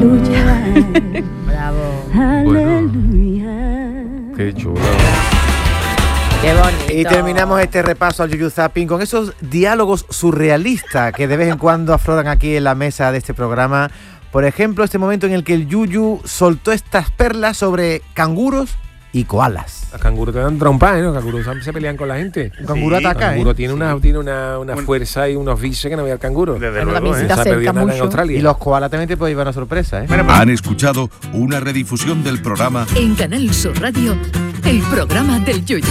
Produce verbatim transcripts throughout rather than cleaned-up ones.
aleluya. Bravo. Aleluya. Qué chulo. Qué bonito. Y terminamos este repaso al Yuyu Zapping con esos diálogos surrealistas que de vez en cuando afloran aquí en la mesa de este programa. Por ejemplo, este momento en el que el Yuyu soltó estas perlas sobre canguros y koalas. Los canguros te dan trompa, ¿eh? Los canguros se pelean con la gente. Un canguro Sí, ataca, el canguro ¿eh? tiene una, tiene una, una Bueno. fuerza y unos bises que no veía el canguro. Desde Bueno, luego, también ¿eh? se Se ha acerca perdido nada en mucho. Australia. Y los koalas también te pueden llevar una sorpresa, ¿eh? Bueno, pues, Han escuchado una redifusión del programa En Canal Sur Radio, el programa del Yuyu.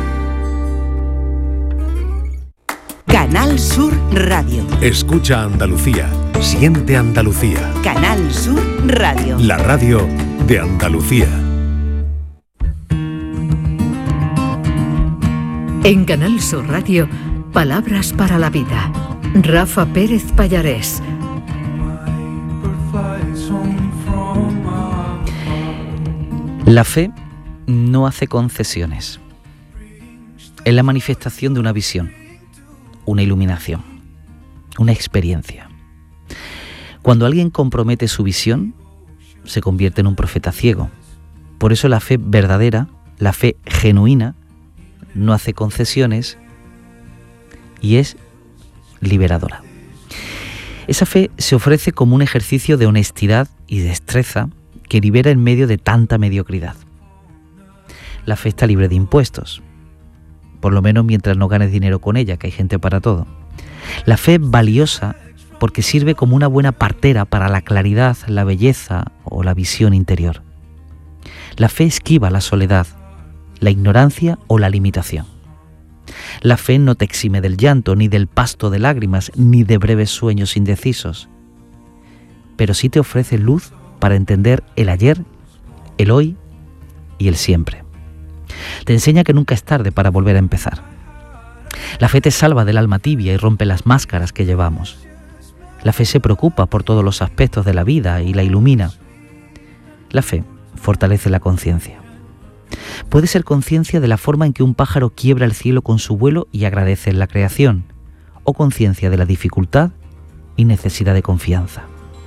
Canal Sur Radio. Escucha Andalucía. Siente Andalucía. Canal Sur Radio. La radio de Andalucía. En Canal Sur Radio, Palabras para la Vida. Rafa Pérez Pallarés. La fe no hace concesiones. Es la manifestación de una visión, una iluminación, una experiencia. Cuando alguien compromete su visión, se convierte en un profeta ciego. Por eso la fe verdadera, la fe genuina, no hace concesiones y es liberadora. Esa fe se ofrece como un ejercicio de honestidad y destreza que libera en medio de tanta mediocridad. La fe está libre de impuestos, por lo menos mientras no ganes dinero con ella, que hay gente para todo. La fe es valiosa porque sirve como una buena partera para la claridad, la belleza o la visión interior. La fe esquiva la soledad, la ignorancia o la limitación. La fe no te exime del llanto, ni del pasto de lágrimas, ni de breves sueños indecisos, pero sí te ofrece luz para entender el ayer, el hoy y el siempre. Te enseña que nunca es tarde para volver a empezar. La fe te salva del alma tibia y rompe las máscaras que llevamos. La fe se preocupa por todos los aspectos de la vida y la ilumina. La fe fortalece la conciencia. Puede ser conciencia de la forma en que un pájaro quiebra el cielo con su vuelo y agradece en la creación, o conciencia de la dificultad y necesidad de confianza.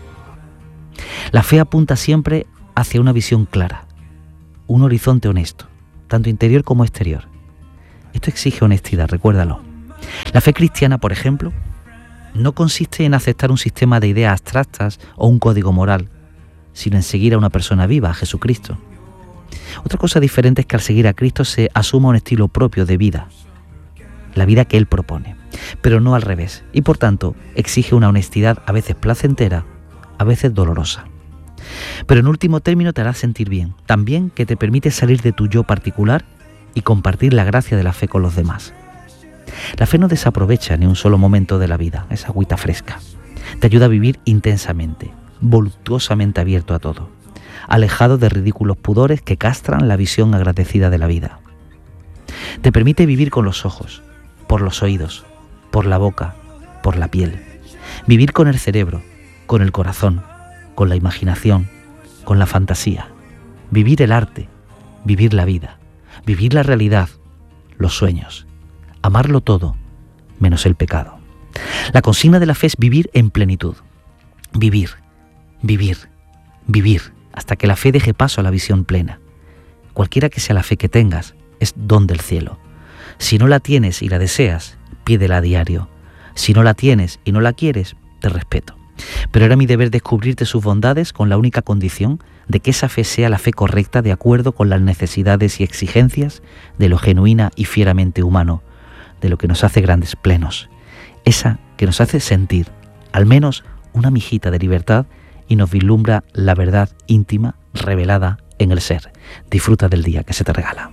La fe apunta siempre hacia una visión clara, un horizonte honesto, tanto interior como exterior. Esto exige honestidad, recuérdalo. La fe cristiana, por ejemplo, no consiste en aceptar un sistema de ideas abstractas o un código moral, sino en seguir a una persona viva, a Jesucristo. Otra cosa diferente es que al seguir a Cristo se asuma un estilo propio de vida, la vida que Él propone, pero no al revés, y por tanto exige una honestidad a veces placentera, a veces dolorosa. Pero en último término te hará sentir bien, tan bien que te permite salir de tu yo particular y compartir la gracia de la fe con los demás. La fe no desaprovecha ni un solo momento de la vida, es agüita fresca. Te ayuda a vivir intensamente, voluptuosamente abierto a todo, alejado de ridículos pudores que castran la visión agradecida de la vida. Te permite vivir con los ojos, por los oídos, por la boca, por la piel. Vivir con el cerebro, con el corazón, con la imaginación, con la fantasía. Vivir el arte, vivir la vida, vivir la realidad, los sueños. Amarlo todo, menos el pecado. La consigna de la fe es vivir en plenitud. Vivir, vivir, vivir, hasta que la fe deje paso a la visión plena. Cualquiera que sea la fe que tengas, es don del cielo. Si no la tienes y la deseas, pídela a diario. Si no la tienes y no la quieres, te respeto. Pero era mi deber descubrirte sus bondades con la única condición de que esa fe sea la fe correcta de acuerdo con las necesidades y exigencias de lo genuina y fieramente humano, de lo que nos hace grandes plenos. Esa que nos hace sentir, al menos, una mijita de libertad y nos vislumbra la verdad íntima revelada en el ser. Disfruta del día que se te regala.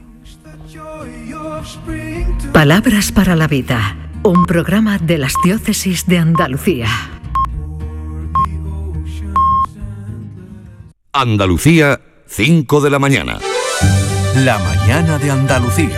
Palabras para la Vida, un programa de las diócesis de Andalucía. Andalucía, cinco de la mañana. La mañana de Andalucía.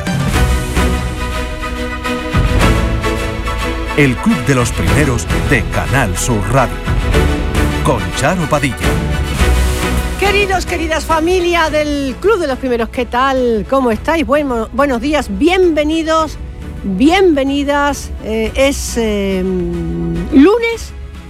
El club de los primeros de Canal Sur Radio. Con Charo Padilla. Queridos, queridas familia del Club de los Primeros, ¿qué tal? ¿Cómo estáis? Bueno, buenos días, bienvenidos, bienvenidas. Eh, es eh, lunes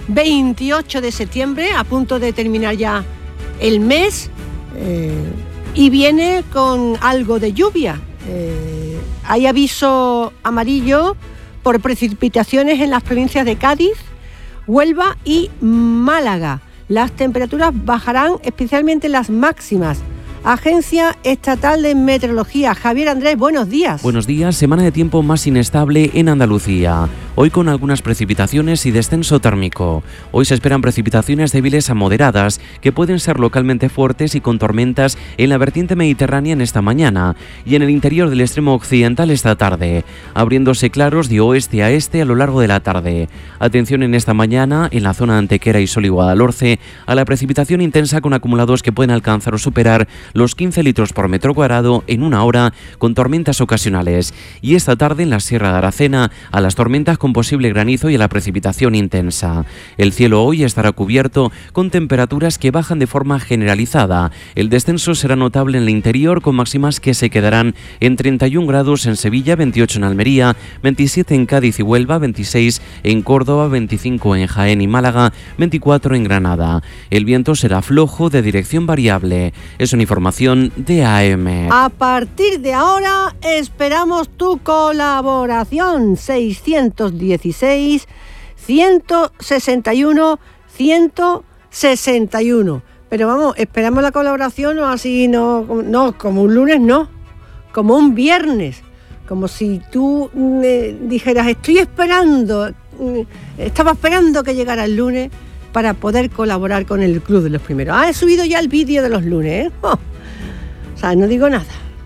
veintiocho de septiembre, a punto de terminar ya el mes, eh, y viene con algo de lluvia. Eh, hay aviso amarillo por precipitaciones en las provincias de Cádiz, Huelva y Málaga. Las temperaturas bajarán, especialmente las máximas. Agencia Estatal de Meteorología. Javier Andrés, buenos días. Buenos días. Semana de tiempo más inestable en Andalucía. Hoy con algunas precipitaciones y descenso térmico. Hoy se esperan precipitaciones débiles a moderadas que pueden ser localmente fuertes y con tormentas en la vertiente mediterránea en esta mañana y en el interior del extremo occidental esta tarde, abriéndose claros de oeste a este a lo largo de la tarde. Atención en esta mañana en la zona de Antequera y Sol y Guadalhorce a la precipitación intensa con acumulados que pueden alcanzar o superar los quince litros por metro cuadrado en una hora con tormentas ocasionales. Y esta tarde en la Sierra de Aracena a las tormentas con posible granizo y a la precipitación intensa. El cielo hoy estará cubierto con temperaturas que bajan de forma generalizada. El descenso será notable en el interior con máximas que se quedarán en treinta y un grados en Sevilla, veintiocho en Almería, veintisiete en Cádiz y Huelva, veintiséis en Córdoba, veinticinco en Jaén y Málaga, veinticuatro en Granada. El viento será flojo de dirección variable. Es una información de A M. A partir de ahora esperamos tu colaboración. seiscientos dieciséis, ciento sesenta y uno, ciento sesenta y uno. Pero vamos, esperamos la colaboración o así, no, no, como un lunes, no, como un viernes. Como si tú me dijeras, estoy esperando, estaba esperando que llegara el lunes para poder colaborar con el Club de los Primeros. Ah, he subido ya el vídeo de los lunes, ¿eh? Oh. O sea, no digo nada.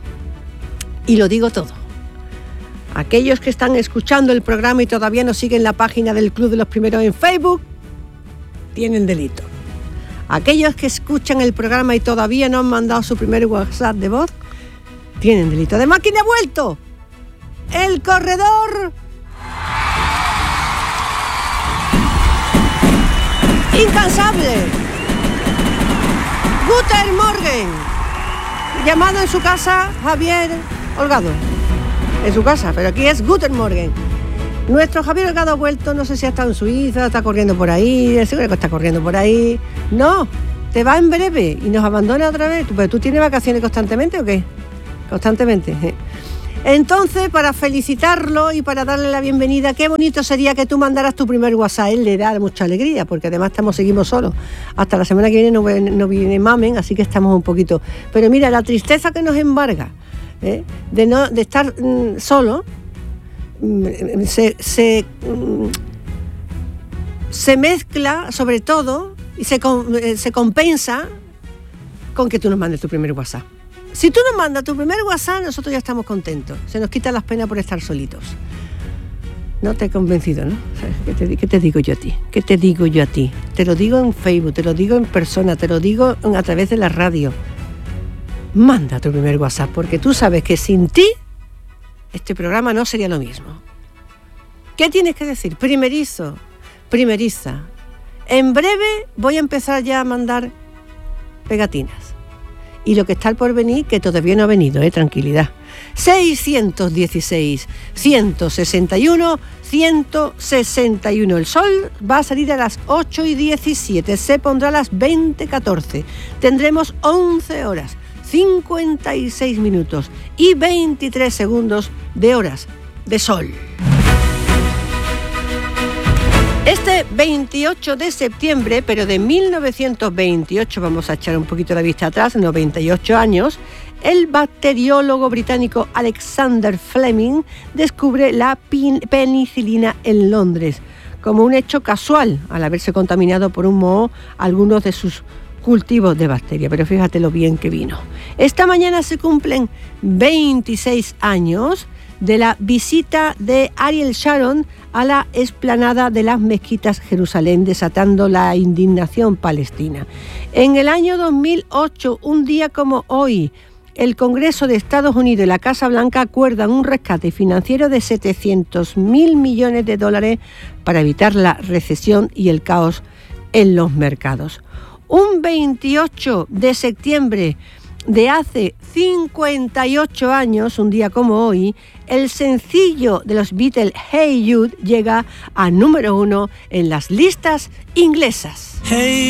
Y lo digo todo. Aquellos que están escuchando el programa y todavía no siguen la página del Club de los Primeros en Facebook, tienen delito. Aquellos que escuchan el programa y todavía no han mandado su primer WhatsApp de voz, tienen delito. Además, ¿quién ha vuelto? El corredor incansable, Guten Morgen, llamado en su casa Javier Holgado. En su casa, pero aquí es Guten Morgen. Nuestro Javier Holgado ha vuelto, no sé si ha estado en Suiza, está corriendo por ahí, seguro que está corriendo por ahí. No, te va en breve y nos abandona otra vez. ¿Pero tú tienes vacaciones constantemente o qué? Constantemente. Entonces, para felicitarlo y para darle la bienvenida, qué bonito sería que tú mandaras tu primer WhatsApp. Él le da mucha alegría, porque además estamos seguimos solos. Hasta la semana que viene no, no viene Mamen, así que estamos un poquito... Pero mira, la tristeza que nos embarga, ¿eh? de, no, de estar mm, solo, mm, se, se, mm, se mezcla, sobre todo, y se, eh, se compensa con que tú nos mandes tu primer WhatsApp. Si tú nos mandas tu primer WhatsApp, nosotros ya estamos contentos. Se nos quitan las penas por estar solitos. No te he convencido, ¿no? ¿Qué te, qué te digo yo a ti? ¿Qué te digo yo a ti? Te lo digo en Facebook, te lo digo en persona, te lo digo a través de la radio. Manda tu primer WhatsApp, porque tú sabes que sin ti este programa no sería lo mismo. ¿Qué tienes que decir? Primerizo, primeriza. En breve voy a empezar ya a mandar pegatinas. Y lo que está por venir, que todavía no ha venido, eh, tranquilidad. seiscientos dieciséis, ciento sesenta y uno, ciento sesenta y uno. El sol va a salir a las ocho y diecisiete, se pondrá a las veinte catorce. Tendremos once horas, cincuenta y seis minutos y veintitrés segundos de horas de sol. Este veintiocho de septiembre, pero de mil novecientos veintiocho, vamos a echar un poquito la vista atrás, noventa y ocho años, el bacteriólogo británico Alexander Fleming descubre la penicilina en Londres, como un hecho casual, al haberse contaminado por un moho algunos de sus cultivos de bacteria, pero fíjate lo bien que vino. Esta mañana se cumplen veintiséis años de la visita de Ariel Sharon a la explanada de las mezquitas Jerusalén, desatando la indignación palestina. En el año dos mil ocho, un día como hoy, el Congreso de Estados Unidos y la Casa Blanca acuerdan un rescate financiero de setecientos mil millones de dólares para evitar la recesión y el caos en los mercados. Un veintiocho de septiembre de hace cincuenta y ocho años, un día como hoy, el sencillo de los Beatles, Hey Jude, llega a número uno en las listas inglesas. Hey